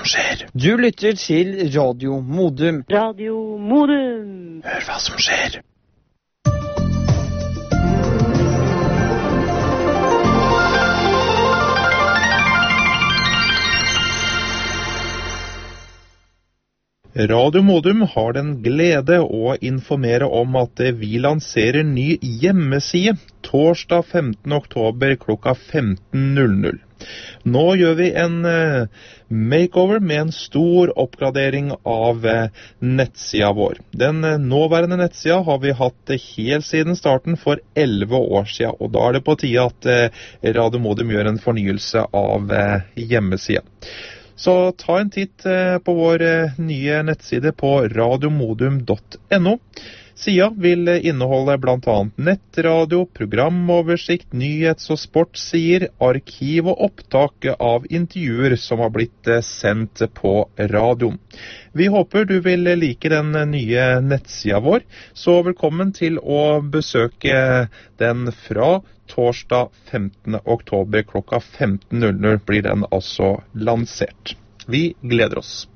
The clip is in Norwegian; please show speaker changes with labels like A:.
A: skjer?
B: Du lytter til Radio Modum.
C: Radio Modum.
A: Hør hva som skjer. Radio Modum har den glede å informere om at vi lanserer ny hjemmeside torsdag 15. oktober klokka 15.00. Nå gjør vi en makeover med en stor oppgradering av nettsida vår. Den nåværende nettsida har vi hatt helt siden starten for 11 år siden, og da er det på tide at Radio Modum gjør en fornyelse av hjemmesida. Så ta en titt på vår nye nettside på radiomodum.no. Sida vil inneholde blant annet nettradio, programoversikt, nyhets- og sportssider, arkiv og opptak av intervjuer som har blitt sendt på radioen. Vi håper du vil like den nye nettsida vår, så velkommen til å besøke den fra torsdag 15. oktober klokka 15.00 blir den altså lansert. Vi gleder oss.